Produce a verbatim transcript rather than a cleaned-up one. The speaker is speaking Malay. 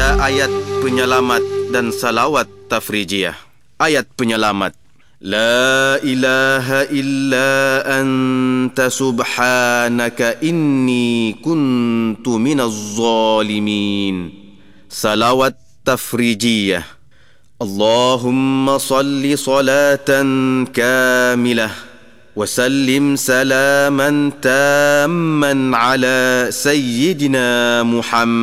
Baca ayat penyelamat dan salawat tafrijiyah. Ayat penyelamat. La ilaha illa anta subhanaka inni kuntu minaz zalimin. Salawat tafrijiyah. Allahumma salli salatan kamilah وسلم سلاما تاما على سيدنا محمد